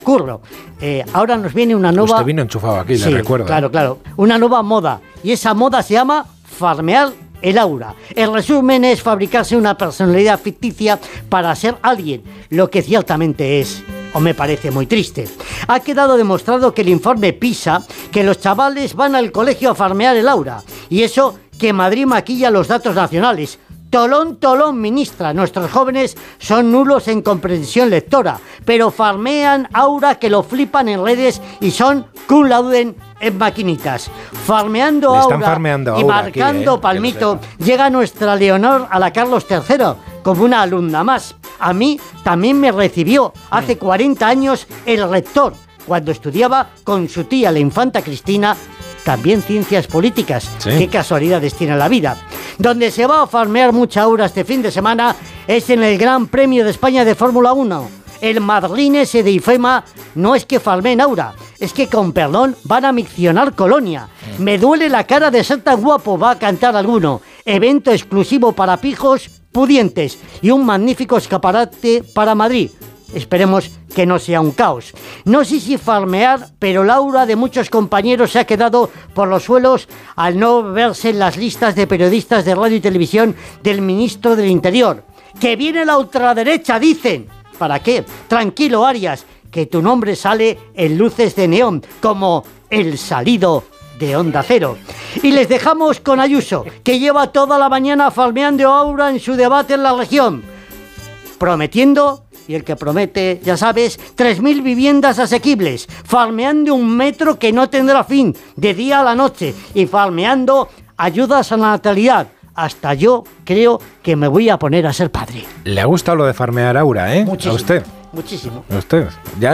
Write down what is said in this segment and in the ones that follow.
curro. Ahora nos viene una nueva... Usted vino enchufado aquí, sí, le recuerdo. Claro. Una nueva moda. Y esa moda se llama farmear el aura. El resumen es fabricarse una personalidad ficticia para ser alguien, lo que ciertamente es, o me parece muy triste. Ha quedado demostrado que el informe PISA, que los chavales van al colegio a farmear el aura, y eso que Madrid maquilla los datos nacionales. Tolón, ministra, nuestros jóvenes son nulos en comprensión lectora, pero farmean aura que lo flipan en redes y son cum laude en maquinitas. Farmeando aura y marcando aquí, palmito, llega nuestra Leonor a la Carlos III como una alumna más. A mí también me recibió hace 40 años el rector, cuando estudiaba con su tía, la infanta Cristina, también ciencias políticas. ¿Sí? Qué casualidades tiene la vida. Donde se va a farmear mucha aura este fin de semana es en el Gran Premio de España de Fórmula 1. El madrilense de IFEMA no es que farmeen aura, es que, con perdón, van a miccionar colonia. Me duele la cara de ser tan guapo, va a cantar alguno. Evento exclusivo para pijos pudientes y un magnífico escaparate para Madrid. Esperemos que no sea un caos. No sé si farmear, pero la aura de muchos compañeros se ha quedado por los suelos al no verse en las listas de periodistas de radio y televisión del ministro del Interior. ¡Que viene la ultraderecha!, dicen. ¿Para qué? Tranquilo, Arias, que tu nombre sale en luces de neón, como el salido de Onda Cero. Y les dejamos con Ayuso, que lleva toda la mañana farmeando aura en su debate en la región, prometiendo... Y el que promete, ya sabes, 3.000 viviendas asequibles, farmeando un metro que no tendrá fin, de día a la noche, y farmeando ayudas a la natalidad. Hasta yo creo que me voy a poner a ser padre. ¿Le ha gustado lo de farmear aura, Muchísimo. ¿A usted? Muchísimo. ¿A usted? Ya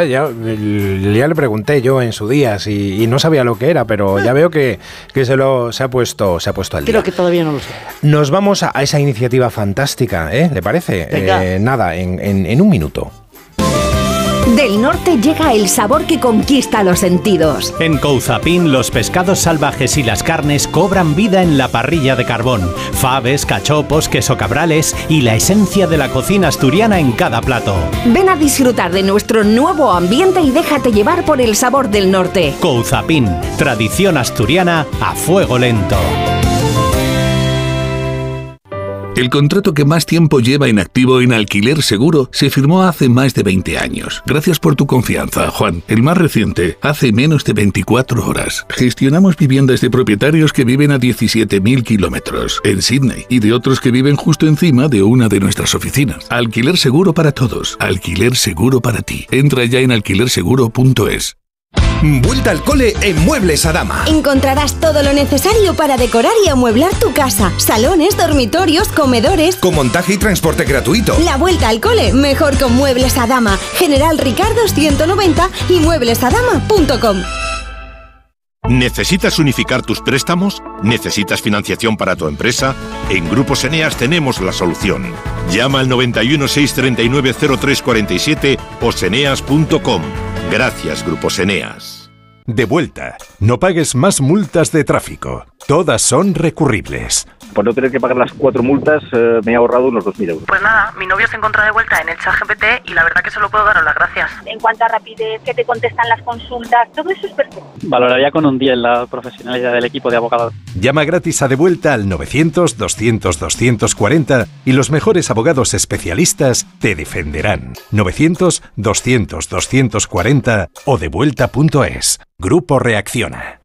le pregunté yo en su día y no sabía lo que era, pero ya veo que se ha puesto al día. Creo que todavía no lo sé. Nos vamos a esa iniciativa fantástica, ¿le parece? Nada, en un minuto. Del norte llega el sabor que conquista los sentidos. En Couzapin, los pescados salvajes y las carnes cobran vida en la parrilla de carbón. Faves, cachopos, queso cabrales y la esencia de la cocina asturiana en cada plato. Ven a disfrutar de nuestro nuevo ambiente y déjate llevar por el sabor del norte. Couzapin, tradición asturiana a fuego lento. El contrato que más tiempo lleva en activo en Alquiler Seguro se firmó hace más de 20 años. Gracias por tu confianza, Juan. El más reciente, hace menos de 24 horas. Gestionamos viviendas de propietarios que viven a 17.000 kilómetros en Sydney y de otros que viven justo encima de una de nuestras oficinas. Alquiler Seguro para todos. Alquiler Seguro para ti. Entra ya en alquilerseguro.es. Vuelta al cole en Muebles Adama. Encontrarás todo lo necesario para decorar y amueblar tu casa. Salones, dormitorios, comedores. Con montaje y transporte gratuito. La vuelta al cole, mejor con Muebles Adama. General Ricardo 190 y mueblesadama.com. ¿Necesitas unificar tus préstamos? ¿Necesitas financiación para tu empresa? En Grupos Eneas tenemos la solución. Llama al 91 639 0347 o seneas.com. Gracias, Grupos Eneas. De vuelta. No pagues más multas de tráfico. Todas son recurribles. Por no tener que pagar las 4 multas, me he ahorrado unos 2.000 euros. Pues nada, mi novio se encontró de vuelta en el ChatGPT y la verdad que solo puedo daros las gracias. En cuanto a rapidez, que te contestan las consultas, todo eso es perfecto. Valoraría con un 10 la profesionalidad del equipo de abogados. Llama gratis a De Vuelta al 900-200-240 y los mejores abogados especialistas te defenderán. 900-200-240 o devuelta.es. Grupo Reacciona.